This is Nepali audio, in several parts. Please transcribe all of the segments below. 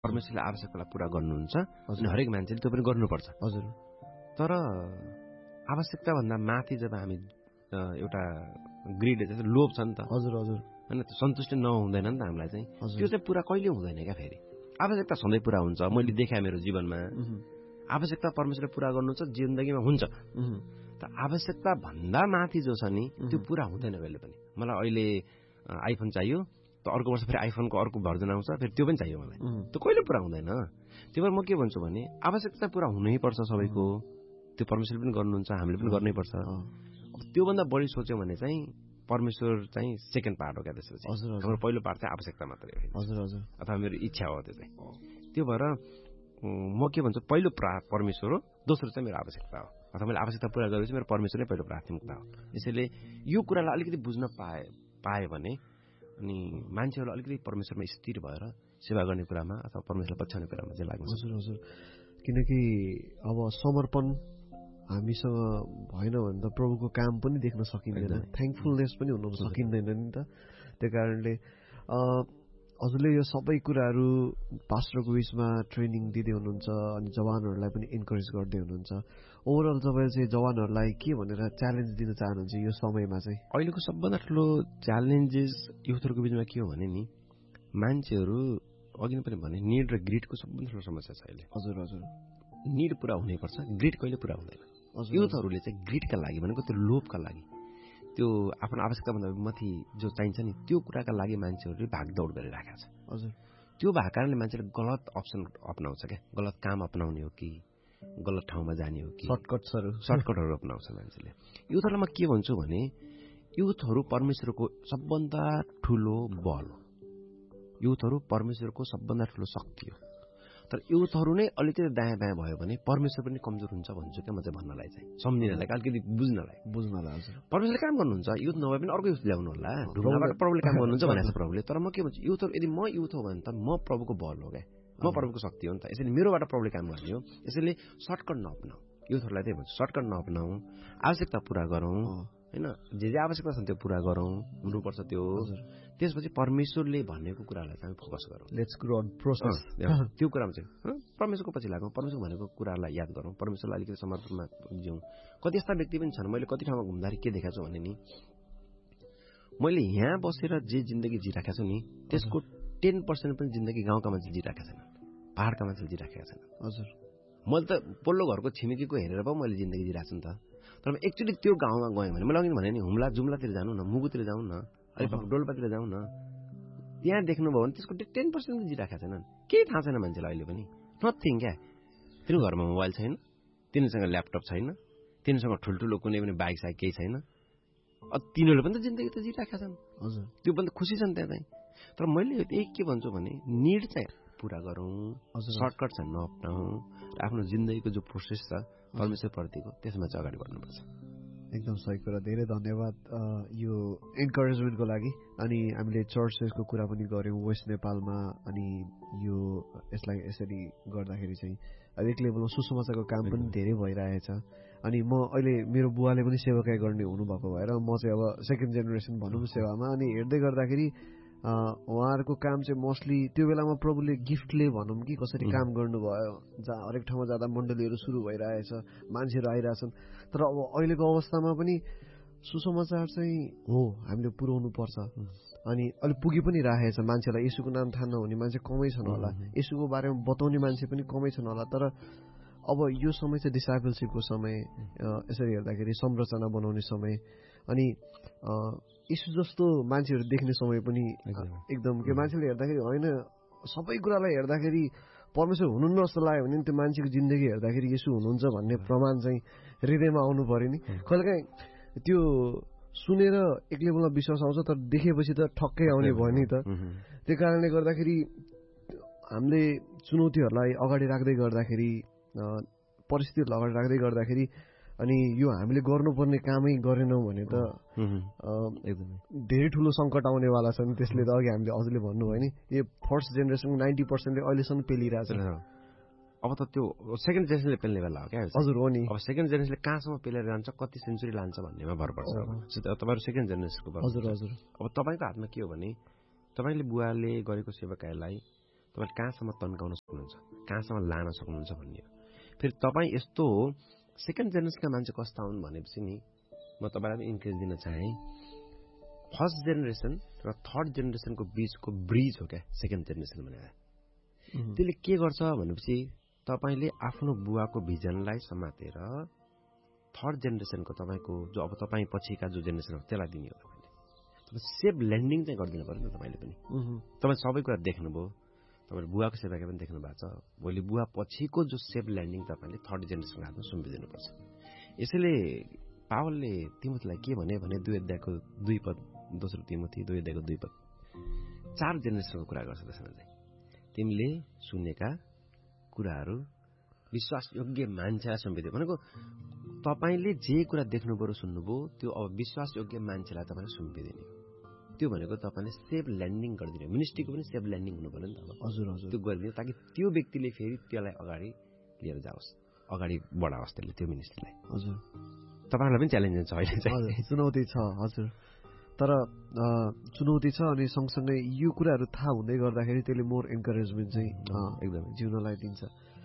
परमेश्वरले आवश्यकतालाई पूरा गर्नुहुन्छ अनि हरेक मान्छेले त्यो पनि गर्नुपर्छ। हजुर। तर आवश्यकताभन्दा माथि जब हामी एउटा ग्रिड जस्तो लोभ छ नि त। हजुर हजुर। होइन सन्तुष्टि नहुँदैन नि त हामीलाई चाहिँ, त्यो चाहिँ पुरा कहिले हुँदैन क्या। फेरि आवश्यकता सधैँ पुरा हुन्छ। मैले देखाएँ मेरो जीवनमा आवश्यकता परमेश्वरले पुरा गर्नुहुन्छ, जिन्दगीमा हुन्छ। त आवश्यकता भन्दा माथि जो छ नि त्यो पुरा हुँदैन कहिले पनि। मलाई अहिले आइफोन चाहियो, त अर्को वर्ष फेरि आइफोनको अर्को भर्जन आउँछ, फेरि त्यो पनि चाहियो मलाई। त्यो कहिले पुरा हुँदैन। त्यही भएर म के भन्छु भने आवश्यकता पुरा हुनै पर्छ सबैको। त्यो परमेश्वरले पनि गर्नुहुन्छ, हामीले पनि गर्नै पर्छ। अब त्योभन्दा बढी सोच्यो भने चाहिँ परमेश्वर चाहिँ सेकेन्ड पार्ट हो क्या। त्यसपछि हाम्रो पहिलो पार्ट चाहिँ आवश्यकता मात्रै हो। हजुर हजुर। अथवा मेरो इच्छा हो त्यो चाहिँ। त्यो भएर म के भन्छु, पहिलो परमेश्वर हो, दोस्रो चाहिँ मेरो आवश्यकता हो। अथवा मैले आवश्यकता पुरा गरेपछि मेरो परमेश्वर नै पहिलो प्राथमिकता हो। यसैले यो कुरालाई अलिकति बुझ्न पाए भने अनि मान्छेहरूलाई अलिकति परमेश्वरमा स्थिर भएर सेवा गर्ने कुरामा अथवा परमेश्वरलाई पछ्याउने कुरामा चाहिँ लाग्छ। हजुर हजुर। किनकि अब समर्पण हामीसँग भएन भने त प्रभुको काम पनि देख्न सकिँदैन, थ्याङ्कफुलनेस पनि हुन सकिँदैन नि त। त्यो कारणले हजुरले यो सबै कुराहरू पास्टरको बिचमा ट्रेनिङ दिँदै हुनुहुन्छ अनि जवानहरूलाई पनि इन्करेज गर्दै हुनुहुन्छ। ओभरअल तपाईँले चाहिँ जवानहरूलाई के भनेर च्यालेन्ज दिन चाहनुहुन्छ यो समयमा चाहिँ? अहिलेको सबभन्दा ठुलो च्यालेन्जेस युथहरूको बिचमा के हो भने नि, मान्छेहरू अघि पनि भने निड र ग्रिडको सबभन्दा ठुलो समस्या छ अहिले। हजुर हजुर। निड पुरा हुनैपर्छ, ग्रिड कहिले पुरा हुँदैन। युथहरूले चाहिँ ग्रिडका लागि भनेको त्यो लोभका लागि, त्यो आफ्नो आवश्यकताभन्दा माथि जो चाहिन्छ नि त्यो कुराका लागि मान्छेहरूले भागदौड गरिराखेको छ। हजुर। त्यो भएको कारणले मान्छेले गलत अप्सन अपनाउँछ क्या। गलत काम अपनाउने हो कि गलत ठाउँमा जाने हो कि सर्टकटहरू अपनाउँछ मान्छेले। युथहरूलाई म के भन्छु भने युथहरू परमेश्वरको सबभन्दा ठुलो बल हो। युथहरू परमेश्वरको सबभन्दा ठुलो शक्ति हो। तर युथहरू नै अलिकति दायाँ बायाँ भयो भने परमेश्वर पनि कमजोर हुन्छ भन्छु क्या म चाहिँ, भन्नलाई चाहिँ, सम्झिनलाई, अलिकति बुझ्नलाई। परमेश्वरले काम गर्नुहुन्छ, युथ नभए पनि अर्को युथ ल्याउनु होला, ढुङ्गाबाट प्रभुले काम गर्नुहुन्छ भनेको छ प्रभुले। तर म के भन्छु, युथहरू यदि म युथ हो भने त म प्रभुको बल हो क्या, म प्रभुको शक्ति हो नि त। यसैले मेरोबाट प्रभुले काम गर्ने हो। यसैले सर्टकट नअपनाऊ। युथहरूलाई त्यही भन्छु, सर्टकट नअपनाऊ, आवश्यकता पुरा गरौँ होइन, जे आवश्यकता छ त्यो पुरा गरौँ, हुनुपर्छ त्यो। त्यसपछि परमेश्वरले भनेको कुरालाई चाहिँ फोकस गरौँ। Let's grow on process. त्यो कुरामा चाहिँ परमेश्वरको पछि लागौँ, परमेश्वर भनेको कुरालाई याद गरौँ, परमेश्वरलाई अलिकति समर्पणमा जिउँ। कति यस्ता व्यक्ति पनि छन्, मैले कति ठाउँमा घुम्दाखेरि के देखाएको छु भने नि, मैले यहाँ बसेर जे जिन्दगी जिराखेको छु नि त्यसको 10% पनि जिन्दगी गाउँका मान्छे जिराखेका छैन, पहाडका मान्छेले जिराखेका छैन। हजुर। मैले त पल्लो घरको छिमेकीको हेरेर पो मैले जिन्दगी जिराएको छु नि त। तर एक्चुअली त्यो गाउँमा गएँ भने मैले अघि भने नि हुम्ला जुम्लातिर जानु न, मुगुतिर जाउँ न, अलिक डोल्पातिर जाउँ न, त्यहाँ देख्नुभयो भने त्यसको 10% पनि जिराखेका छैनन्। केही थाहा छैन मान्छेलाई अहिले पनि, नथिङ क्या। तिनीहरू घरमा मोबाइल छैन, तिनीहरूसँग ल्यापटप छैन, तिनीहरूसँग ठुल्ठुलो कुनै पनि बाइक साइक केही छैन। तिनीहरूले पनि त जिन्दगी त जिराखेका छन्। हजुर। त्यो पनि त खुसी छन् त्यहाँ चाहिँ। तर मैले यही के भन्छु भने निड चाहिँ पुरा गरौँ, सर्टकट चाहिँ नअपनाऊ र आफ्नो जिन्दगीको जो प्रोसेस छ परमेश्वरप्रतिको त्यसमा चाहिँ अगाडि बढ्नुपर्छ। एकदम सही कुरा। धेरै धन्यवाद यो इन्करेजमेन्टको लागि। अनि हामीले चर्चेसको कुरा पनि गऱ्यौँ वेस्ट नेपालमा। अनि यो यसलाई यसरी गर्दाखेरि चाहिँ एक लेभलमा सुसमाचारको काम पनि धेरै भइरहेछ। अनि म अहिले मेरो बुवाले पनि सेवाकाई गर्ने हुनुभएको भएर म चाहिँ अब सेकेन्ड जेनेरेसन भनौँ सेवामा। अनि हेर्दै गर्दाखेरि उहाँहरूको काम चाहिँ मोस्टली त्यो बेलामा प्रभुले गिफ्टले भनौँ कि कसरी काम गर्नुभयो, जहाँ हरेक ठाउँमा जाँदा मण्डलीहरू सुरु भइरहेछ, मान्छेहरू आइरहेछन्। तर अब अहिलेको अवस्थामा पनि सुसमाचार चाहिँ हो हामीले पुर्याउनु पर्छ। अनि अलिक पुगी पनि राखेछ मान्छेलाई। यसुको नाम थाहा नहुने मान्छे कमै छन् होला, यसुको बारेमा बताउने मान्छे पनि कमै छन् होला। तर अब यो समय चाहिँ डिसाइपलसिपको समय, यसरी हेर्दाखेरि संरचना बनाउने समय। अनि यसु जस्तो मान्छेहरू देख्ने समय पनि एकदम के मान्छेले हेर्दाखेरि होइन, सबै कुरालाई हेर्दाखेरि परमेश्वर हुनुहुन्न जस्तो लाग्यो भने त्यो मान्छेको जिन्दगी हेर्दाखेरि यसु हुनुहुन्छ भन्ने प्रमाण चाहिँ हृदयमा आउनु पर्यो नि। कहिलेकाहीँ त्यो सुनेर एक लेभलमा विश्वास आउँछ, तर देखेपछि त ठक्कै आउने भयो नि त। त्यो कारणले गर्दाखेरि हामीले चुनौतीहरूलाई अगाडि राख्दै गर्दाखेरि, परिस्थितिहरूलाई अगाडि राख्दै गर्दाखेरि अनि यो हामीले गर्नुपर्ने कामै गरेनौँ भने त धेरै ठुलो सङ्कट आउनेवाला छ नि। त्यसले त अघि हामीले हजुरले भन्नुभयो नि, यो फर्स्ट जेनेरेसनको 90% अहिलेसम्म पेलिरहेछ। अब त त्यो सेकेन्ड जेनेरेसनले पेल्ने बेला हो क्या। हजुर हो नि। अब सेकेन्ड जेनेरेसनले कहाँसम्म पेलेर जान्छ, कति सेन्चुरी लान्छ भन्नेमा भर पर्छ। तपाईँहरू सेकेन्ड जेनेरेसनको। हजुर हजुर। अब तपाईँको हातमा के हो भने तपाईँले बुवाले गरेको सेवाकाईलाई तपाईँले कहाँसम्म तन्काउन सक्नुहुन्छ, कहाँसम्म लान सक्नुहुन्छ भन्ने हो। फेरि तपाईँ यस्तो हो, सेकेन्ड जेनेरेसनका मान्छे कस्ता हुन् भनेपछि नि म तपाईँलाई इन्करेज दिन चाहेँ, फर्स्ट जेनेरेसन र थर्ड जेनेरेसनको बीचको ब्रिज हो क्या सेकेन्ड जेनेरेसन भनेर। त्यसले के गर्छ भनेपछि तपाईँले आफ्नो बुवाको भिजनलाई समातेर थर्ड जेनेरेसनको तपाईँको जो अब तपाईँ पछिका जो जेनेरेसन हो त्यसलाई दिने हो। तपाईँ सेफ ल्यान्डिङ चाहिँ गरिदिनु पऱ्यो नि त तपाईँले पनि। तपाईँ सबै कुरा देख्नुभयो, तपाईँले बुवाको सेवाका पनि देख्नु भएको छ, भोलि बुवा पछिको जो सेफ ल्यान्डिङ तपाईँले थर्ड जेनेरेसनको हातमा सुम्पिदिनुपर्छ। यसैले पावलले तिमोथीलाई के भने 2 अध्यायको 2 पद, दोस्रो तिमोथी 2 अध्यायको 2 पद 4 जेनेरेसनको कुरा गर्छ। त्यसमा चाहिँ तिमीले सुनेका कुराहरू विश्वासयोग्य मान्छेलाई सुम्पिदियो भनेको तपाईँले जे कुरा देख्नुभयो र सुन्नुभयो त्यो अब विश्वासयोग्य मान्छेलाई तपाईँले सुम्पिदिने हो। त्यो भनेको तपाईँले सेफ ल्यान्डिङ गरिदिने हो। मिनिस्ट्रीको पनि सेफ ल्यान्डिङ हुनु पर्यो नि त। अब हजुर हजुर त्यो गरिदिनु ताकि त्यो व्यक्तिले फेरि त्यसलाई अगाडि लिएर जाओस्, अगाडि बढाओस् त्यसले त्यो मिनिस्ट्रीलाई। हजुर तपाईँलाई पनि च्यालेन्ज छ अहिले चाहिँ, चुनौती छ। हजुर, तर चुनौती छ अनि सँगसँगै यो कुराहरू थाहा हुँदै गर्दाखेरि त्यसले मोर इन्करेजमेन्ट चाहिँ एकदमै जिउनलाई दिन्छ।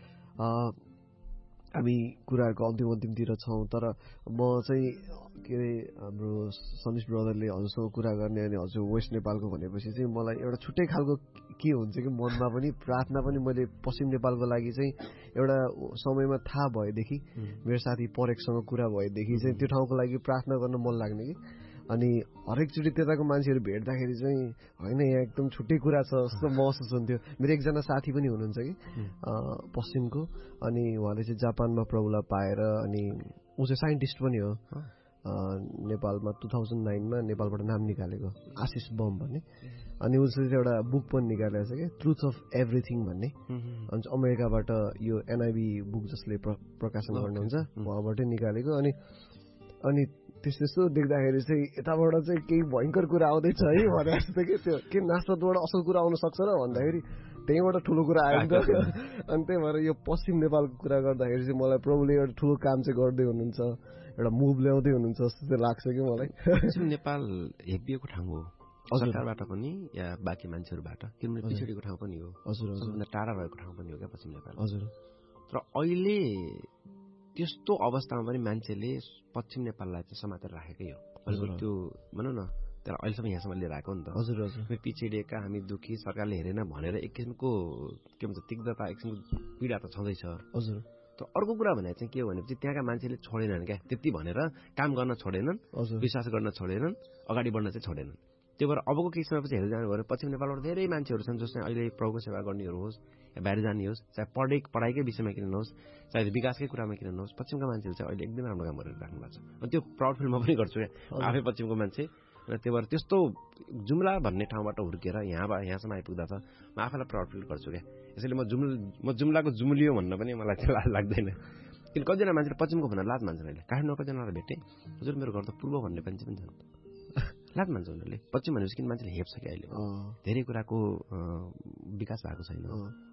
हामी कुराहरूको अन्तिमतिर छौँ, तर म चाहिँ के अरे हाम्रो सनिस ब्रदरले हजुरसँग कुरा गर्ने अनि हजुर वेस्ट नेपालको भनेपछि चाहिँ मलाई एउटा छुट्टै खालको के हुन्छ कि मनमा पनि प्रार्थना पनि मैले पश्चिम नेपालको लागि चाहिँ एउटा समयमा थाहा भएदेखि मेरो साथी परेकसँग कुरा भएदेखि चाहिँ त्यो ठाउँको लागि प्रार्थना गर्न मन लाग्ने कि अनि हरेकचोटि त्यताको मान्छेहरू भेट्दाखेरि चाहिँ होइन यहाँ एकदम छुट्टै कुरा छ जस्तो महसुस हुन्थ्यो। मेरो एकजना साथी पनि हुनुहुन्छ कि पश्चिमको, अनि उहाँले चाहिँ जापानमा प्रभुलाई पाएर अनि ऊ चाहिँ साइन्टिस्ट पनि हो। नेपालमा 2009मा नेपालबाट नाम निकालेको आशिष बम भन्ने, अनि उसले चाहिँ एउटा बुक पनि निकालेको छ कि ट्रुथ अफ एभ्रिथिङ भन्ने। अनि अमेरिकाबाट यो NIV बुक जसले प्रकाशन गर्नुहुन्छ उहाँबाटै निकालेको। अनि त्यस्तो देख्दाखेरि चाहिँ यताबाट चाहिँ केही भयङ्कर कुरा आउँदैछ है भने जस्तो कि त्यो के नासरतबाट असल कुरा आउन सक्छ र भन्दाखेरि त्यहीँबाट ठुलो कुरा आयो नि त। अनि त्यही भएर यो पश्चिम नेपालको कुरा गर्दाखेरि चाहिँ मलाई प्रभुले एउटा ठुलो काम चाहिँ गर्दै हुनुहुन्छ, एउटा मुभ ल्याउँदै हुनुहुन्छ जस्तो चाहिँ लाग्छ कि मलाई। पश्चिम नेपाल हेपिएको ठाउँ हो सरकारबाट पनि या बाँकी मान्छेहरूबाट, किनभने पिछडिएको ठाउँ पनि हो। हजुर, सबभन्दा टाढा भएको ठाउँ पनि हो क्या पश्चिम नेपाल। हजुर, तर अहिले त्यस्तो अवस्थामा पनि मान्छेले पश्चिम नेपाललाई चाहिँ समातेर राखेकै हो। त्यो भनौँ न त्यसलाई अहिलेसम्म यहाँसम्म लिएर आएको नि त। हजुर हजुर, पिछडिएका हामी दुःखी, सरकारले हेरेन भनेर एक किसिमको के भन्छ तिक्दता, एक किसिमको पीडा त छँदैछ। हजुर, तर अर्को कुरा भने चाहिँ के हो भनेपछि त्यहाँका मान्छेले छोडेनन् क्या, त्यति भनेर काम गर्न छोडेनन्, विश्वास गर्न छोडेनन्, अगाडि बढ्न चाहिँ छोडेनन्। त्यो भएर अबको केही समयपछि हेर्दै जानु भने पश्चिम नेपालबाट धेरै मान्छेहरू छन् जसले अहिले प्रभुको सेवा गर्नेहरू होस् या बाहिर जाने होस्, चाहे पढाइकै विषयमा किन नहोस्, चाहे विकासकै कुरामा किन नहोस्, पश्चिमका मान्छेहरू चाहिँ अहिले एकदमै राम्रो काम गरेर राख्नु भएको छ। अनि त्यो प्राउड फिल म पनि गर्छु क्या, आफै पश्चिमको मान्छे। र त्यो भएर त्यस्तो जुम्ला भन्ने ठाउँबाट हुर्केर यहाँसम्म आइपुग्दा त म आफैलाई प्राउड फिल गर्छु क्या। यसैले म जुम्लाको जुम्लियो भन्न पनि मलाई चाहिँ लाज लाग्दैन। किन कतिजना मान्छेले पश्चिमको भनेर लाज मान्छन्। अहिले काठमाडौँ कतिजनालाई भेटेँ, हजुर मेरो घर त पूर्व भन्ने मान्छे पनि छन्, लाज मान्छ उनीहरूले। पश्चिम भनेपछि किन मान्छेले हेप्छ कि अहिले धेरै कुराको विकास भएको छैन,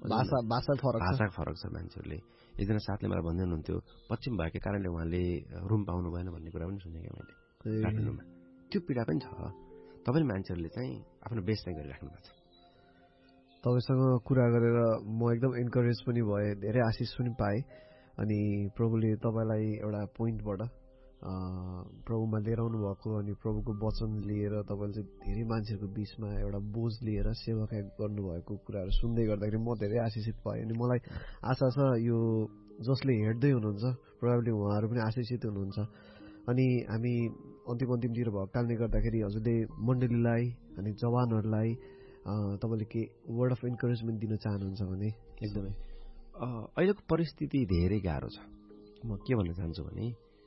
भाषा फरक छ मान्छेहरूले। एकजना साथले मलाई भन्दै हुनुहुन्थ्यो पश्चिम भएकै कारणले उहाँले रुम पाउनु भएन भन्ने कुरा पनि सुने क्या मैले काठमाडौँमा। त्यो पीडा पनि छ। तपाईँ मान्छेहरूले चाहिँ आफ्नो बेस्ट चाहिँ गरिराख्नु भएको छ। तपाईँसँग कुरा गरेर म एकदम इन्करेज पनि भएँ, धेरै आशिष पनि पाएँ। अनि प्रभुले तपाईँलाई एउटा पोइन्टबाट प्रभुमा लिएर आउनु भएको अनि प्रभुको वचन लिएर तपाईँले चाहिँ धेरै मान्छेहरूको बिचमा एउटा बोझ लिएर सेवाकाई गर्नुभएको कुराहरू सुन्दै गर्दाखेरि म धेरै आशिषित पाएँ। अनि मलाई आशा छ यो जसले हेर्दै हुनुहुन्छ प्रभावले उहाँहरू पनि आशिषित हुनुहुन्छ। अनि हामी अन्तिमतिर भएको कारणले गर्दाखेरि हजुरले मण्डलीलाई अनि जवानहरूलाई तपाईँले के वर्ड अफ इन्करेजमेन्ट दिन चाहनुहुन्छ भने? एकदमै अहिलेको परिस्थिति धेरै गाह्रो छ। म के भन्न चाहन्छु भने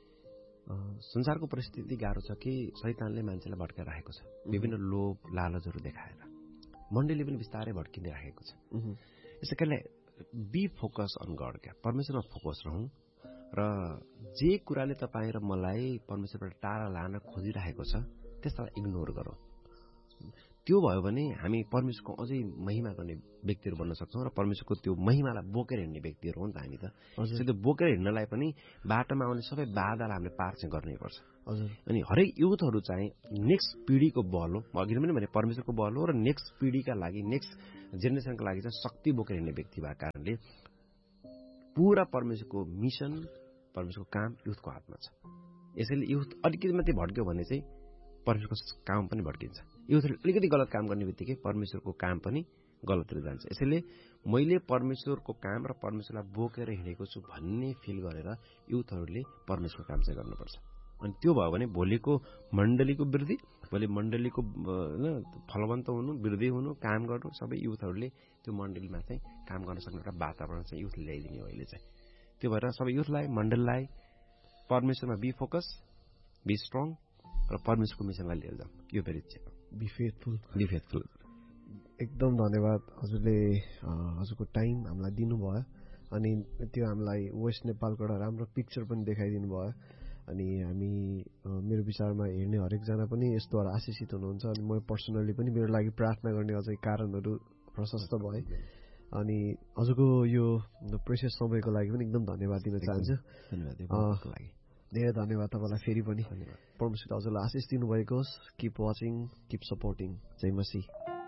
संसारको परिस्थिति गाह्रो छ कि शैतानले मान्छेलाई भड्काइराखेको छ विभिन्न लोभ लालचहरू देखाएर। मण्डली पनि बिस्तारै भड्किँदै राखेको छ। यसै कारणले बी फोकस अन गड, क्या परमेश्वरमा फोकस रहौँ र जे कुराले तपाईँ र मलाई परमेश्वरबाट टाढा लान खोजिरहेको छ त्यसलाई इग्नोर गरौँ। त्यो भयो भने हामी परमेश्वरको अझै महिमा गर्ने व्यक्तिहरू बन्न सक्छौँ र परमेश्वरको त्यो महिमालाई बोकेर हिँड्ने व्यक्तिहरू हो नि त हामी त। त्यो बोकेर हिँड्नलाई पनि बाटोमा आउने सबै बाधालाई हामीले पार चाहिँ गर्नैपर्छ। अनि हरेक युथहरू चाहिँ नेक्स्ट पिँढीको बल हो, अघि पनि भने परमेश्वरको बल हो र नेक्स्ट पिँढीका लागि नेक्स्ट जेनेरेसनका लागि चाहिँ शक्ति बोकेर हिँड्ने व्यक्ति भएको कारणले पुरा परमेश्वरको मिसन परमेश्वरको काम युथको हातमा छ। यसैले युथ अलिकति मात्रै भड्क्यो भने चाहिँ परमेश्वरको काम पनि भड्किन्छ। युथले अलिकति गलत काम गर्ने बित्तिकै परमेश्वरको काम पनि गलततिर जान्छ। यसैले मैले परमेश्वरको काम र परमेश्वरलाई बोकेर हिँडेको छु भन्ने फिल गरेर युथहरूले परमेश्वरको काम चाहिँ गर्नुपर्छ। अनि त्यो भयो भने भोलिको मण्डलीको वृद्धि, भोलि मण्डलीको फलवन्त हुनु, वृद्धि हुनु, काम गर्नु सबै युथहरूले त्यो मण्डलीमा चाहिँ काम गर्न सक्ने एउटा वातावरण चाहिँ युथले ल्याइदिने हो अहिले चाहिँ। त्यो भएर सबै युथलाई, मण्डलीलाई परमेश्वरमा बी फोकस, बी स्ट्रङ र परमेश्वरको मिसनलाई लिएर जाऊ। यो फेरि बी फेथफुल। Be faithful. एकदम धन्यवाद हजुरले हजुरको टाइम हामीलाई दिनुभयो अनि त्यो हामीलाई वेस्ट नेपालको एउटा राम्रो पिक्चर पनि देखाइदिनु भयो। अनि हामी मेरो विचारमा हेर्ने हरेकजना पनि यस्तोबाट आशिषित हुनुहुन्छ। अनि म पर्सनली पनि मेरो लागि प्रार्थना गर्ने अझै कारणहरू प्रशस्त भए। अनि हजुरको यो प्रेसियस समयको लागि पनि एकदम धन्यवाद दिन चाहन्छु। धेरै धन्यवाद तपाईँलाई फेरि पनि। परमेश्वरले हजुरलाई आशिष दिनुभएको होस्। Keep watching, keep supporting. जय मसीह।